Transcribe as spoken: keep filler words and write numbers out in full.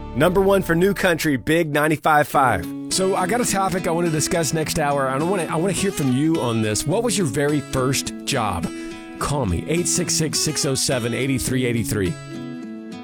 Number one for New Country, Big ninety-five point five. So I got a topic I want to discuss next hour. I want to I want to hear from you on this. What was your very first job? Call me, eight six six, six oh seven, eight three eight three.